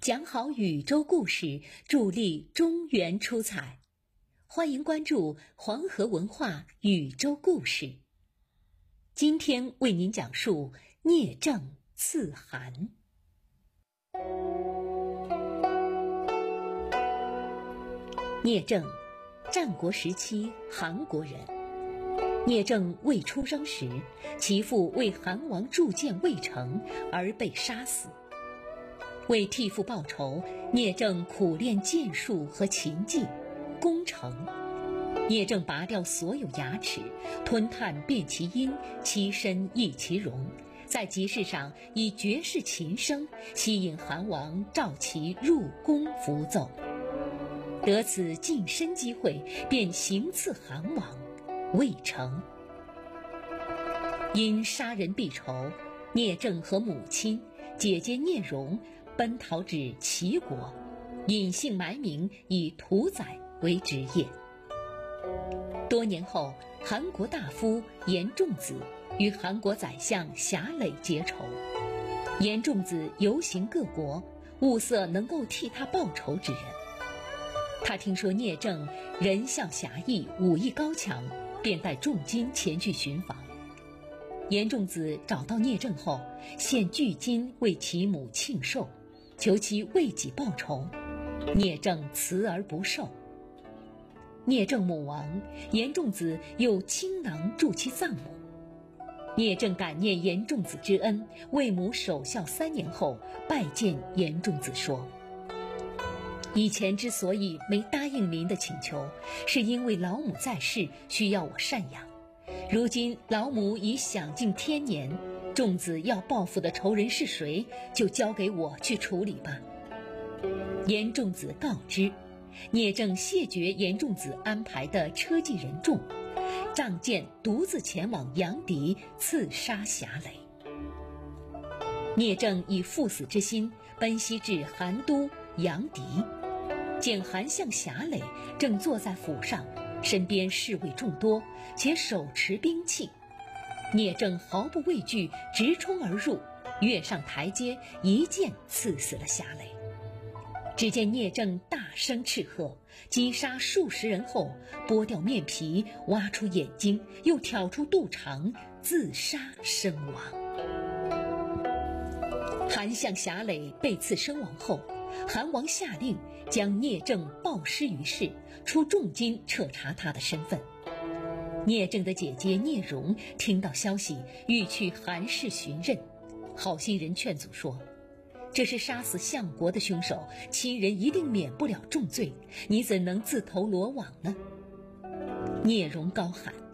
讲好宇宙故事，助力中原出彩。欢迎关注黄河文化宇宙故事。今天为您讲述聂政刺韩。聂政，战国时期韩国人。聂政未出生时，其父为韩王铸剑未成而被杀死。为替父报仇，聂政苦练剑术和琴技，功成。聂政拔掉所有牙齿，吞炭辨其音，其身异其容，在集市上以绝世琴声吸引韩王召其入宫服奏。得此晋升机会，便行刺韩王，未成。因杀人避仇，聂政和母亲、姐姐聂荣奔逃至齐国，隐姓埋名，以屠宰为职业。多年后，韩国大夫严仲子与韩国宰相侠累结仇，严仲子游行各国，物色能够替他报仇之人。他听说聂政仁孝侠义，武艺高强，便带重金前去寻访。严仲子找到聂政后，献巨金为其母庆寿，求其为己报仇。聂政辞而不受。聂政母亡，严仲子又倾囊助其葬母。聂政感念严仲子之恩，为母守孝3年后，拜见严仲子说：以前之所以没答应您的请求，是因为老母在世，需要我赡养。如今老母已享尽天年，仲子要报复的仇人是谁，就交给我去处理吧。严仲子告知，聂政谢绝严仲子安排的车骑人众，仗剑独自前往阳翟刺杀侠累。聂政以赴死之心奔袭至韩都阳翟，见韩相侠累正坐在府上，身边侍卫众多，且手持兵器。聂政毫不畏惧，直冲而入，跃上台阶，一剑刺死了侠累。只见聂政大声斥喝，击杀数十人后，剥掉面皮，挖出眼睛，又挑出肚肠，自杀身亡。韩相侠累被刺身亡后，韩王下令将聂政暴尸于市，出重金彻查他的身份。聂政的姐姐聂荣听到消息，欲去韩氏寻认。好心人劝阻说：这是杀死相国的凶手，亲人一定免不了重罪，你怎能自投罗网呢？聂荣高喊：